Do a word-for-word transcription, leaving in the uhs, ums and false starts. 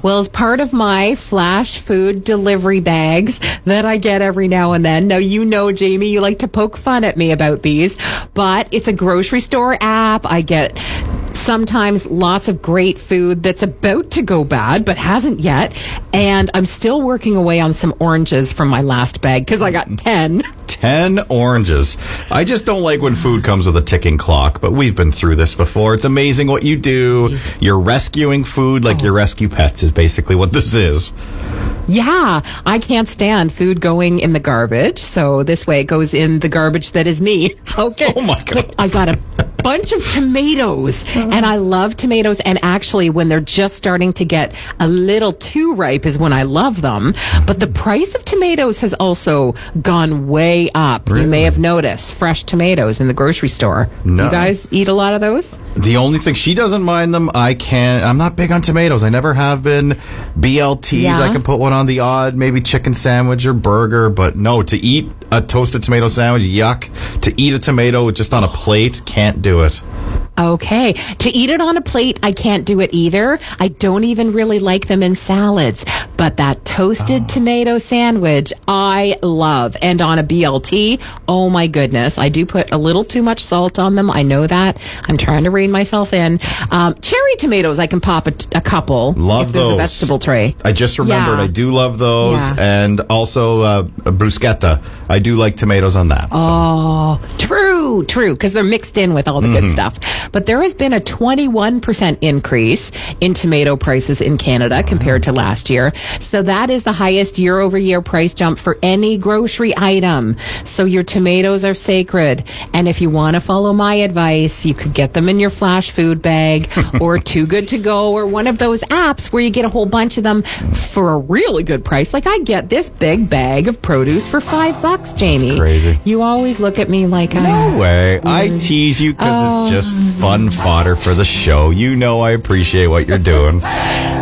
Well, as part of my flash food delivery bags that I get every now and then. Now, you know, Jamie, you like to poke fun at me about these, but it's a grocery store app. I get sometimes lots of great food that's about to go bad, but hasn't yet. And I'm still working away on some oranges from my last bag because I got ten. ten oranges. I just don't like when food comes with a ticking clock, but we've been through this before. It's amazing what you do. You're rescuing food like oh. your rescue pets is basically what this is. Yeah, I can't stand food going in the garbage, so this way it goes in the garbage that is me. Okay. Oh my God. But I got a bunch of tomatoes, and I love tomatoes, and actually when they're just starting to get a little too ripe is when I love them. But the price of tomatoes has also gone way up. Really? You may have noticed fresh tomatoes in the grocery store. No. You guys eat a lot of those? The only thing, she doesn't mind them. I can't. I'm not big on tomatoes. I never have been. B L Ts, Yeah. I can put one on the odd, maybe chicken sandwich or burger, but no, to eat a toasted tomato sandwich, yuck. To eat a tomato just on a plate, can't do it. Okay. To eat it on a plate, I can't do it either. I don't even really like them in salads. But that toasted oh. tomato sandwich, I love. And on a B L T, oh my goodness. I do put a little too much salt on them. I know that. I'm trying to rein myself in. Um, cherry tomatoes, I can pop a, t- a couple. Love if there's those. a vegetable tray. I just remembered. Yeah. I do love those. Yeah. And also uh, bruschetta. I do like tomatoes on that. So. Oh, true, true. Because they're mixed in with all the mm-hmm. good stuff. But there has been a twenty-one percent increase in tomato prices in Canada compared to last year. So that is the highest year-over-year price jump for any grocery item. So your tomatoes are sacred. And if you want to follow my advice, you could get them in your flash food bag or Too Good To Go or one of those apps where you get a whole bunch of them for a really good price. Like I get this big bag of produce for five bucks, Jamie. That's crazy. You always look at me like, no I, way. I tease you because oh. it's just fun fodder for the show. You know I appreciate what you're doing.